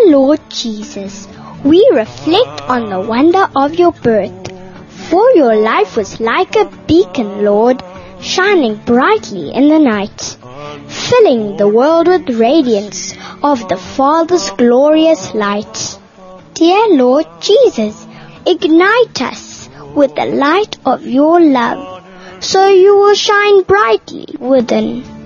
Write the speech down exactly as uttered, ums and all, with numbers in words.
Lord Jesus, we reflect on the wonder of your birth. For your life was like a beacon, Lord, shining brightly in the night, filling the world with radiance of the Father's glorious light. Dear Lord Jesus, ignite us with the light of your love, so you will shine brightly within.